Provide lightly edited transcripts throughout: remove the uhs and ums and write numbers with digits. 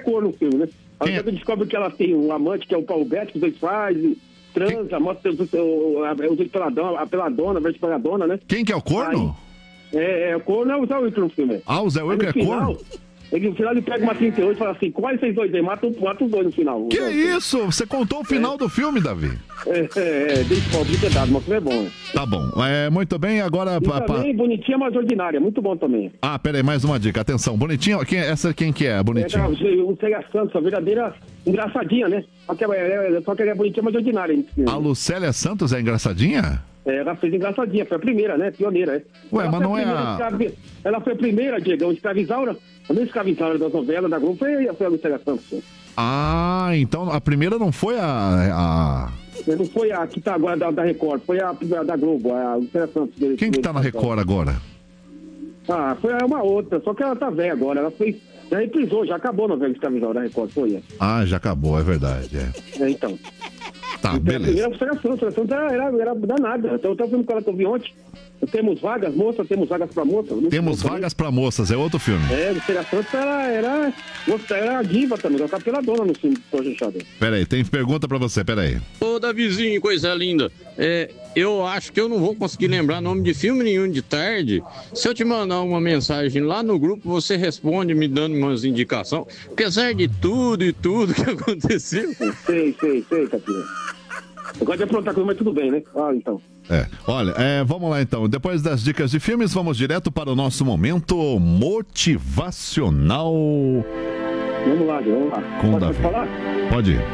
corno no filme, né? Aí você descobre que ela tem um amante que é o Paulo Betti, que os dois fazem, transa, mostra a peladona, a veste peladona, né? Quem que é o corno? O corno é o Zé Wilker no filme. Ah, o Zé Wilker é corno? No final ele pega uma 38 e fala assim, quais vocês dois aí? Mata os dois no final. Que isso? Você contou o final do filme, Davi? Deixa o pobre dado, mas o filme é bom. Né? Tá bom. Muito bem, agora... também, Bonitinha, mas ordinária. Muito bom também. Ah, peraí, mais uma dica. Atenção, Bonitinha, quem que é? Bonitinha? O Célia Santos, a verdadeira engraçadinha, né? Só que ela é bonitinha, mas ordinária. A Lucélia Santos é engraçadinha? Ela fez engraçadinha, foi a primeira, né? Pioneira, Ué, mas não é a... Ela foi a primeira, Diegão, escravizaura. A minha escravizaura das novelas da Globo foi a Lucélia Santos. Ah, então a primeira não foi a... Não foi a que tá agora da Record, foi a da Globo, a Lucélia Santos. Quem que tá na Record agora? Foi uma outra, só que ela tá velha agora, ela fez... Já reprisou, já acabou a novela escravizaura da Record, foi? Já acabou, é verdade, então... Tá, beleza. A Lucélia Santos era danada. Então, o filme que ela que eu vi ontem, temos vagas pra moças. Temos vagas pra moças, é outro filme. Lucélia Santos era diva também, ela tá peladona no filme do Jorge Xavier. Peraí, tem pergunta pra você, peraí. Ô, Davizinho, coisa linda. Eu acho que eu não vou conseguir lembrar nome de filme nenhum de tarde. Se eu te mandar uma mensagem lá no grupo, você responde me dando umas indicações. Apesar de tudo que aconteceu. Sei, Capitão. Eu gosto de aprontar coisa, mas tudo bem, né? Então. Olha, vamos lá então. Depois das dicas de filmes, vamos direto para o nosso momento motivacional. Vamos lá. Com Pode Davi. falar? Pode ir.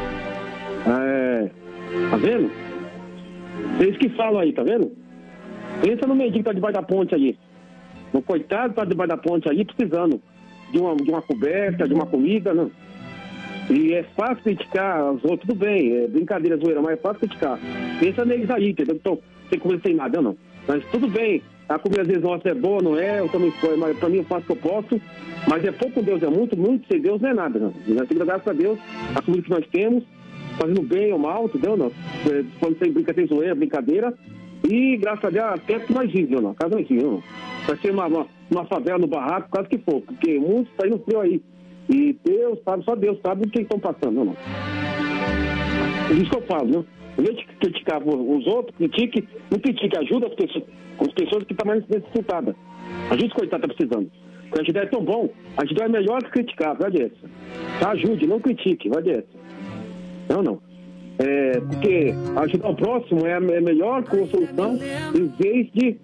Tá vendo? Vocês que falam aí, tá vendo? Pensa no mendigo que tá debaixo da ponte aí. O coitado tá debaixo da ponte aí precisando de uma coberta, de uma comida, não. E é fácil criticar os outros, tudo bem, é brincadeira, zoeira, mas é fácil criticar. Pensa neles aí, entendeu? Então, sem comida, sem nada, não. Mas tudo bem, a comida às vezes nossa é boa, não é? Eu também foi, mas pra mim eu faço o que eu posso. Mas é pouco com Deus, é muito, sem Deus não é nada, não. Nós temos que dar graças a Deus, a comida que nós temos, fazendo bem ou mal, entendeu? Não? Quando sem brincadeira, sem zoeira, brincadeira. E graças a Deus, até que nós vivemos, não. Casa nós vivemos, não. Vai ser uma favela no barraco, quase que for, porque muitos tá indo frio aí. E Deus sabe, só Deus sabe o que estão passando, não. É isso que eu falo, né? Em vez de criticar os outros, não critique, ajuda as pessoas que estão mais necessitadas. Ajude os coitados que estão precisando. Porque ajudar é tão bom, ajudar é melhor que criticar, vai dessa. Tá? Ajude, não critique, vai dessa. Não. Porque ajudar o próximo é a melhor solução em vez de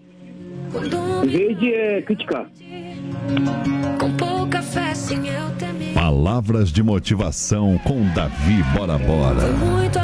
criticar. Com pouca fé, sim, eu temi. Palavras de motivação com Davi Bora Bora.